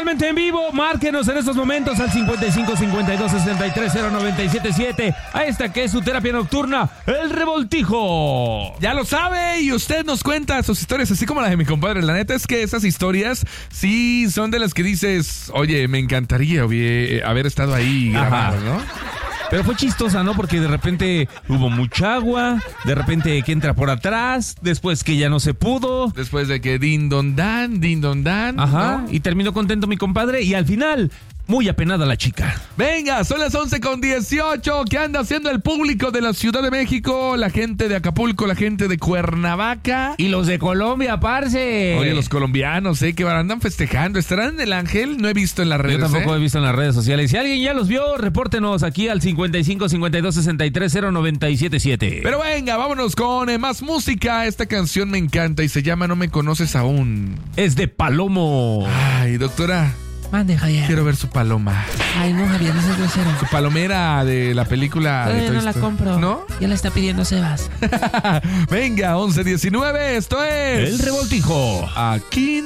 totalmente en vivo. Márquenos en estos momentos al 55 52 63 0977. A esta que es su terapia nocturna, El Revoltijo. Ya lo sabe, y usted nos cuenta sus historias, así como la de mi compadre. La neta es que esas historias sí son de las que dices, oye, me encantaría haber estado ahí grabado, ¿no? Pero fue chistosa, ¿no? Porque de repente hubo mucha agua, de repente que entra por atrás, después que ya no se pudo. Después de que din don dan. Ajá, ¿no? y terminó contento mi compadre y al final, muy apenada la chica. Venga, son las 11:18. ¿Qué anda haciendo el público de la Ciudad de México? La gente de Acapulco, la gente de Cuernavaca. Y los de Colombia, parce. Oye, los colombianos, que andan festejando. ¿Estarán en el Ángel? No he visto en las redes. Yo tampoco he visto en las redes sociales. Si alguien ya los vio, repórtenos aquí al 55 52 63 0977. Pero venga, vámonos con más música. Esta canción me encanta y se llama No me conoces aún. Es de Palomo. Ay, doctora. Mande, Javier. Quiero ver su paloma. Ay, no, Javier, no seas grosero. Su palomera de la película. Todavía de no la compro. ¿No? Ya la está pidiendo Sebas. Venga, 11:19. Esto es El Revoltijo. Aquí